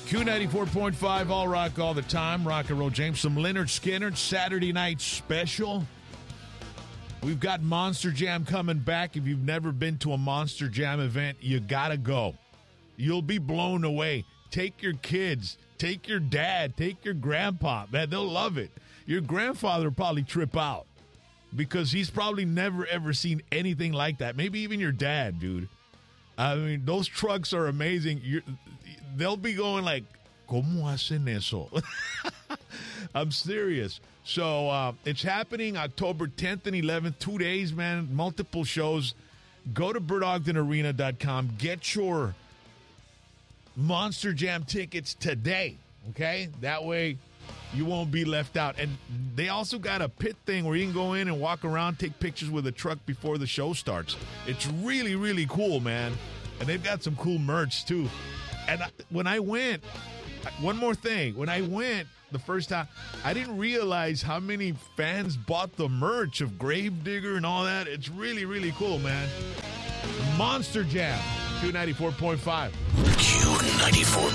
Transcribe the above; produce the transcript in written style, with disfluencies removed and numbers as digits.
Q94.5, all rock all the time. Rock and roll James. Some Leonard Skinner Saturday night special. We've got Monster Jam coming back. If you've never been to a Monster Jam event, you got to go. You'll be blown away. Take your kids. Take your dad. Take your grandpa. Man, they'll love it. Your grandfather will probably trip out because he's probably never, ever seen anything like that. Maybe even your dad, dude. I mean, those trucks are amazing. They'll be going like, ¿Cómo hacen eso? I'm serious. So it's happening October 10th and 11th, 2 days, man, multiple shows. Go to BertOgdenArena.com. Get your Monster Jam tickets today, okay? That way you won't be left out. And they also got a pit thing where you can go in and walk around, take pictures with the truck before the show starts. It's really, really cool, man. And they've got some cool merch, too. And when I went, one more thing. When I went the first time, I didn't realize how many fans bought the merch of Gravedigger and all that. It's really, really cool, man. Monster Jam, Q94.5. Q94.5.